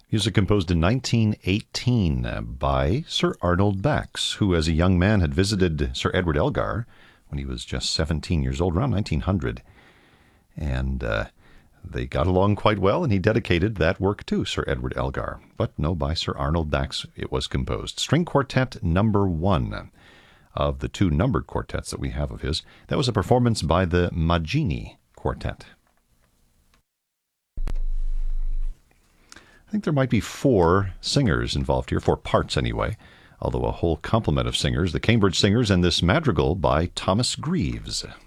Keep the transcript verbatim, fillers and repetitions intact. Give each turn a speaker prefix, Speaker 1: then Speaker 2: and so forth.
Speaker 1: Music composed in nineteen eighteen by Sir Arnold Bax, who as a young man had visited Sir Edward Elgar when he was just seventeen years old, around nineteen hundred. And uh, they got along quite well, and he dedicated that work to Sir Edward Elgar. But no, by Sir Arnold Bax it was composed. String Quartet number one of the two numbered quartets that we have of his. That was a performance by the Maggini Quartet. I think there might be four singers involved here, four parts anyway, although a whole complement of singers, the Cambridge Singers and this madrigal by Thomas Greaves.